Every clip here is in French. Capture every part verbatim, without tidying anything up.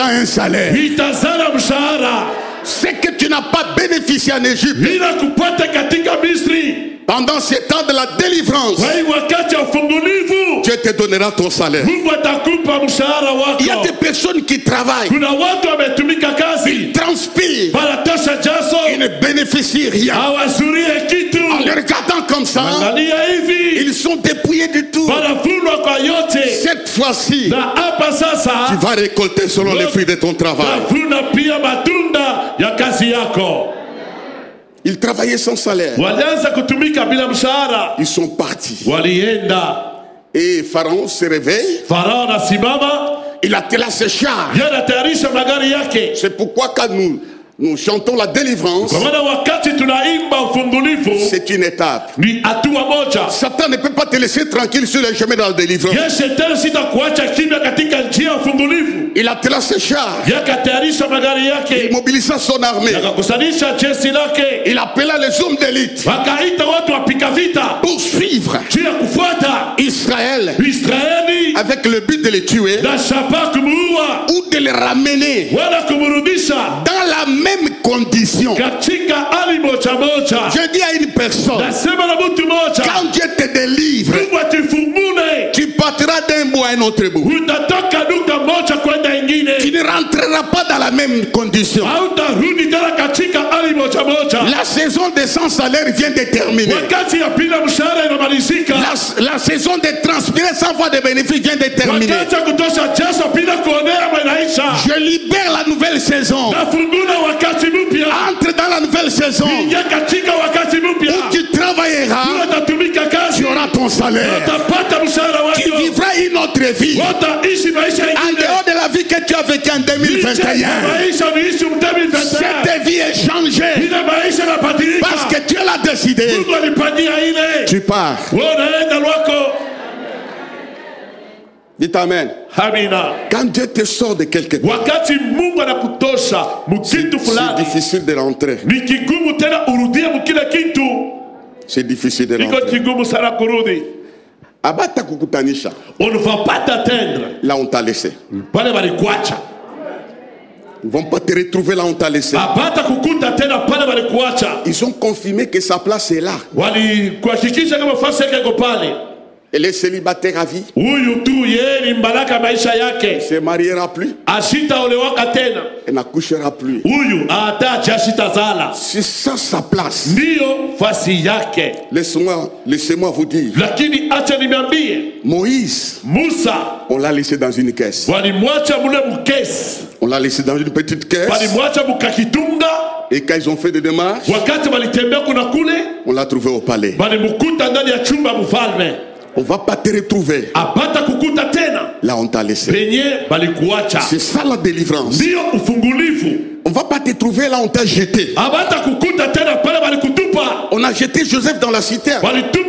un salaire. C'est que tu n'as pas bénéficié en Égypte. Pendant ces temps de la délivrance, Dieu te donnera ton salaire. Il y a des personnes qui travaillent, ils transpirent, ils ne bénéficient rien. En les regardant comme ça, ils sont dépouillés du tout. Cette fois-ci, tu vas récolter selon les fruits de ton travail. Ils travaillaient sans salaire. Ils sont partis. Et Pharaon se réveille. Il attela ses chars. C'est pourquoi quand nous, nous chantons la délivrance, c'est une étape. Satan ne peut pas te laisser tranquille sur le chemin de la délivrance. Il attela ses chars. Il mobilisa son armée. Il appela les hommes d'élite pour suivre Israël avec le but de les tuer ou de les ramener dans la même condition. Je dis à une personne, quand Dieu te délivre, tu partiras d'un bout à un autre bout. Tu ne rentreras pas dans la même condition. La saison des sans salaire vient de terminer. La, la saison de transpirer sans voir de bénéfices vient de terminer. Je libère la nouvelle saison. Entre dans la nouvelle saison où tu travailleras, tu auras ton salaire. Tu vivras une autre vie en dehors de la vie que tu as vécue en deux mille vingt et un. Cette vie est changée parce que Dieu l'a décidé. Tu pars. Dites Amen. Quand Dieu te sort de quelque part, c'est difficile de rentrer. C'est difficile de rentrer. Abata kukutanisha. On ne va pas t'atteindre. Là on t'a laissé. Ils ne vont pas te retrouver là on t'a laissé. Ils ont confirmé que sa place est là. Elle est célibataire à vie. Elle ne se mariera plus. Elle n'accouchera plus. C'est ça sa place. Laissez-moi, laissez-moi vous dire. Moïse, on l'a laissé dans une caisse. On l'a laissé dans une petite caisse. Et quand ils ont fait des démarches, on l'a trouvé au palais. On ne va pas te retrouver. Là on t'a laissé. C'est ça la délivrance. On ne va pas te trouver là on t'a jeté. On a jeté Joseph dans la citerne.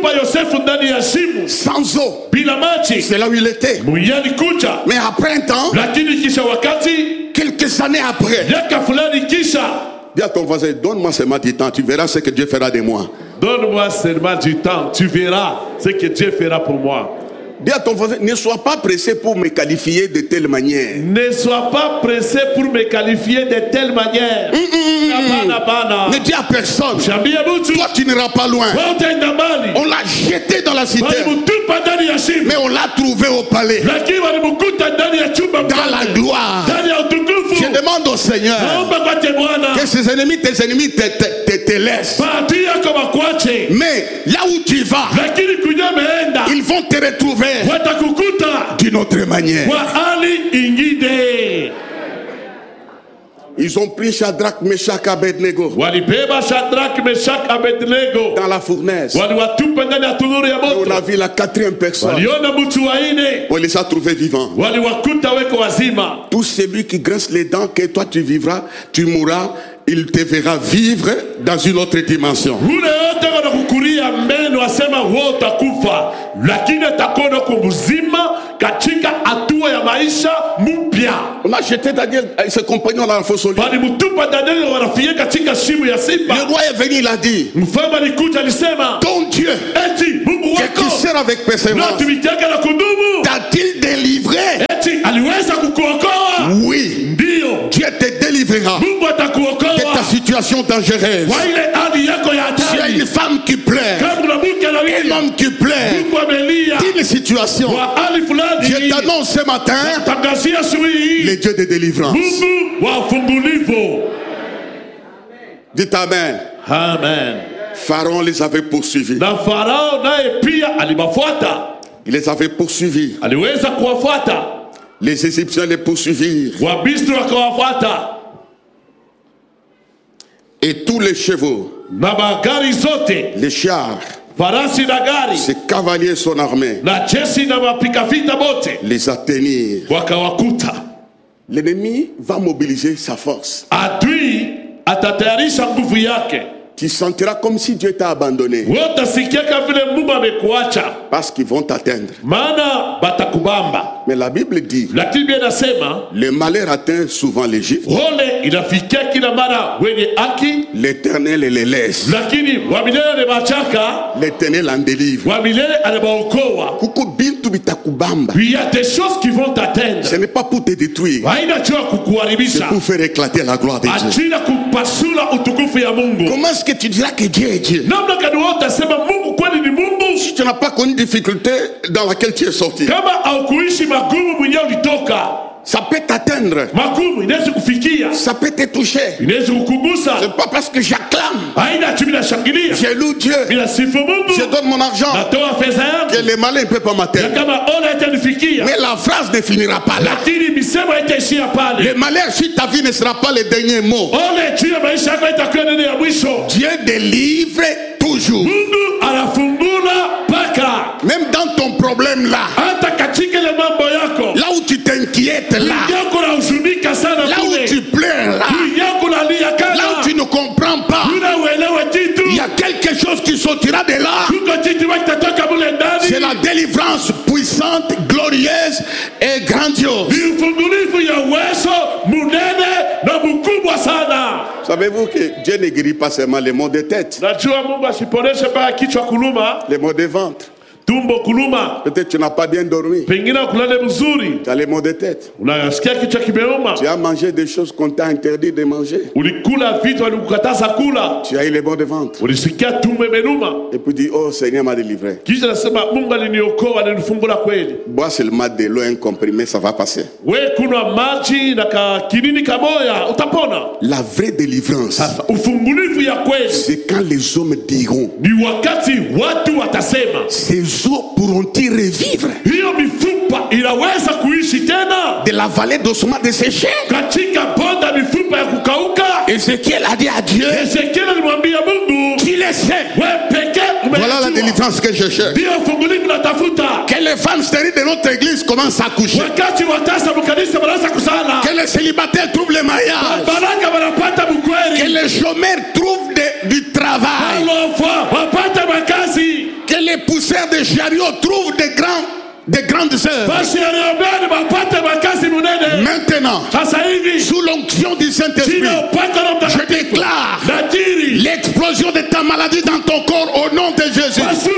Sans eau. C'est là où il était. Mais après un temps, quelques années après, dis à ton voisin, donne-moi seulement du temps, tu verras ce que Dieu fera de moi. Donne-moi seulement du temps, tu verras ce que Dieu fera pour moi. Dis à ton voisin, ne sois pas pressé pour me qualifier de telle manière. Ne sois pas pressé pour me qualifier de telle manière. Mm, mm, mm. Ne dis à personne, toi tu n'iras pas loin. On l'a jeté dans la citerne, mais on l'a trouvé au palais, dans la gloire. Je demande au Seigneur que ses ennemis, tes ennemis te, te, te, te laissent. Mais là où tu vas, ils vont te retrouver d'une autre manière. Ils ont pris Shadrach, Meshach, Abednego dans la fournaise. Et on a vu la quatrième personne. On les a trouvés vivants. Tout celui qui grince les dents, que toi tu vivras, tu mourras, il te verra vivre dans une autre dimension. On a jeté Daniel et ses compagnons dans la fosse au lion. Le roi est venu, il a dit, ton Dieu que tu sers avec persévérance t'a-t-il délivré? Oui. délivrera de ta situation dangereuse. Si y a une femme qui pleure, un homme qui pleure, une situation, je t'annonce ce matin les dieux de délivrance. Dites Amen. Amen. Pharaon les avait poursuivis. Il les avait poursuivis. Les Égyptiens les poursuivirent. Et tous les chevaux, les chars, ces cavaliers son armée, les atteignirent. L'ennemi va mobiliser sa force. Tu sentiras comme si Dieu t'a abandonné. Parce qu'ils vont t'atteindre. Mais la Bible dit, le malheur atteint souvent l'Égypte. L'Éternel les laisse. L'Éternel en délivre. Il y a des choses qui vont t'atteindre. Ce n'est pas pour te détruire. C'est pour faire éclater la gloire de Dieu. Comment est-ce que tu diras que Dieu est Dieu? Si tu n'as pas connu de difficulté dans laquelle tu es sorti, ça peut t'atteindre. Ça peut te toucher. C'est pas parce que j'acclame, je loue Dieu, je donne mon argent, que les malins ne peuvent pas m'atteindre. Mais la phrase ne finira pas là. Le malheur sur ta vie ne sera pas le dernier mot. Dieu délivre toujours. Même dans ton problème là, là où tu t'inquiètes là, là où tu pleures là, là où tu ne comprends pas, il y a quelque chose qui sortira de là. C'est la délivrance puissante, glorieuse et grandiose. Savez-vous que Dieu ne guérit pas seulement les maux de tête, les maux de ventre. Peut-être tu n'as pas bien dormi. Tu as les maux de tête. Tu as mangé des choses qu'on t'a interdit de manger. Tu as eu les maux de ventre. Et puis dis, oh Seigneur m'a délivré. Bois seulement de l'eau, un comprimé, ça va passer. La vraie délivrance, c'est quand les hommes diront, ces eaux pourront-ils revivre de la vallée d'ossements desséchés? Ézéchiel a dit à Dieu, qui le sait? Voilà la délivrance que je cherche. Que les femmes stériles de notre église commencent à coucher. Que les célibataires trouvent le mariage. Que les chômeurs trouvent de, du travail. Que les pousseurs de chariots trouvent des grands des grandes œuvres. Maintenant, sous l'onction du Saint-Esprit, je déclare l'explosion de ta maladie dans ton corps au nom de Jésus.